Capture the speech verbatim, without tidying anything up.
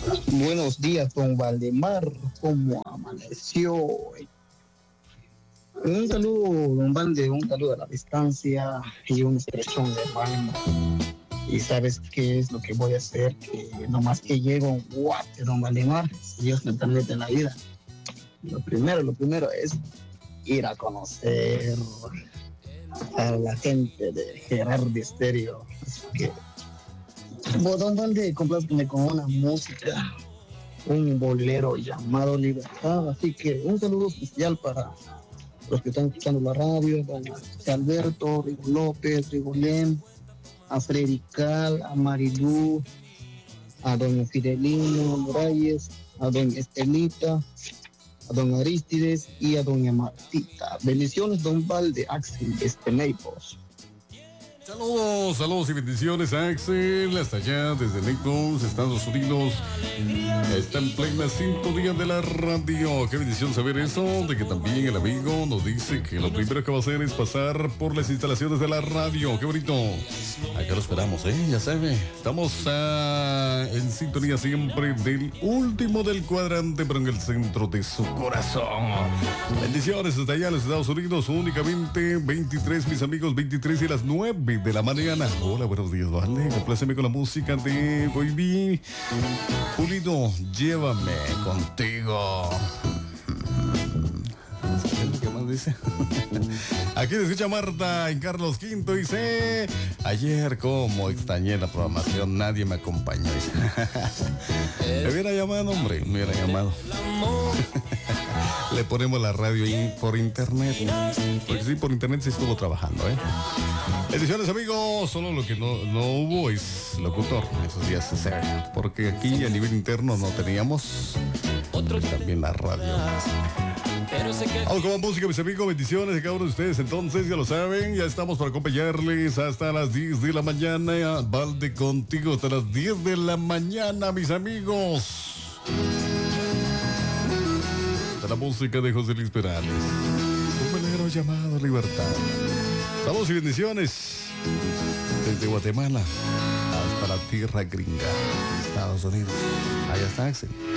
Buenos días, don Valdemar. ¿Cómo amaneció? Un saludo, don Valde, un saludo a la distancia y un estrechón de mano. Y sabes qué es lo que voy a hacer, que nomás que llego a un guate, don Valdemar, si Dios me permite la vida. Lo primero, lo primero es ir a conocer a la gente de Gerardo Estéreo. Así que, vos, don Valde, complázcame con una música, un bolero llamado Libertad. Así que un saludo especial para los que están escuchando la radio, a José Alberto, Rigo López, Rigolén, a Freddy Cal, a Marilú, a doña Fidelino Morales, a doña Estelita, a don Aristides y a doña Martita. Bendiciones, don Valde, Axel, este Naples. Saludos, saludos y bendiciones a Axel, hasta allá desde Naples, Estados Unidos. Está en plena sintonía de la radio. Qué bendición saber eso, de que también el amigo nos dice que lo primero que va a hacer es pasar por las instalaciones de la radio. Qué bonito. Acá lo esperamos, ¿eh? Ya sabe, estamos uh, en sintonía siempre del último del cuadrante, pero en el centro de su corazón. Bendiciones hasta allá en los Estados Unidos, únicamente veintitrés, mis amigos, veintitrés y las nueve de la mañana. Hola, buenos días, vale. Compláceme con la música de Baby. Julito, llévame contigo. ¿Qué más dice? Aquí se escucha Marta en Carlos Quinto. Dice: ayer como extrañé la programación, nadie me acompañó. Me hubiera llamado, hombre, me hubiera llamado. Le ponemos la radio ahí por internet. Porque sí, por internet sí estuvo trabajando, ¿eh? Bendiciones, amigos. Solo lo que no, no hubo es locutor en esos días, o sea, porque aquí a nivel interno no teníamos. Otros también la radio. Vamos con música, mis amigos. Bendiciones a cada uno de ustedes. Entonces, ya lo saben, ya estamos para acompañarles hasta las diez de la mañana. Valde contigo hasta las diez de la mañana, mis amigos. La música de José Luis Perales, un bolero llamado Libertad. Saludos y bendiciones desde Guatemala hasta la tierra gringa, Estados Unidos. Allá está Axel.